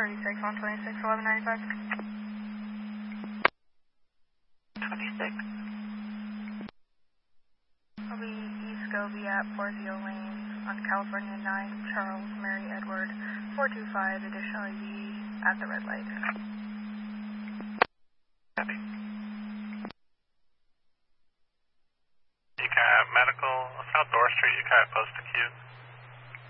36, 126, 1195. 26. I'll be East Gobi at 40 lanes on California 9, Charles, Mary, Edward, 425, additionally be at the red light. Copy. UCAT Medical, South Door Street, UCAT Post Acute.